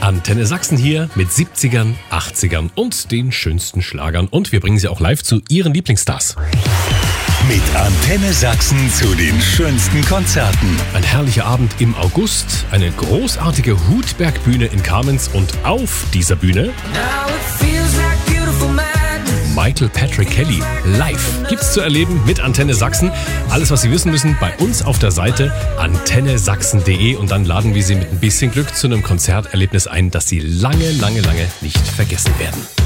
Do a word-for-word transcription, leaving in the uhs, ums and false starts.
Antenne Sachsen hier mit siebzigern, achtzigern und den schönsten Schlagern. Und wir bringen sie auch live zu ihren Lieblingsstars. Mit Antenne Sachsen zu den schönsten Konzerten. Ein herrlicher Abend im August, eine großartige Hutbergbühne in Kamenz und auf dieser Bühne Michael Patrick Kelly live gibt's zu erleben mit Antenne Sachsen. Alles, was Sie wissen müssen, bei uns auf der Seite antenne sachsen punkt de und dann laden wir Sie mit ein bisschen Glück zu einem Konzerterlebnis ein, das Sie lange, lange, lange nicht vergessen werden.